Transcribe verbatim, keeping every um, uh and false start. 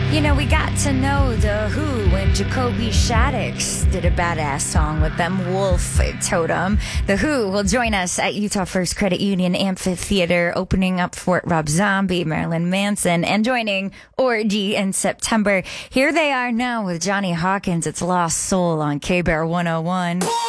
You know, we got to know The Who when Jacoby Shaddix did a badass song with them, Wolf Totem. The Who will join us at Utah First Credit Union Amphitheater, opening up for Rob Zombie, Marilyn Manson, and joining Orgy in September. Here they are now with Johnny Hawkins. It's Lost Soul on K-Bear one oh one.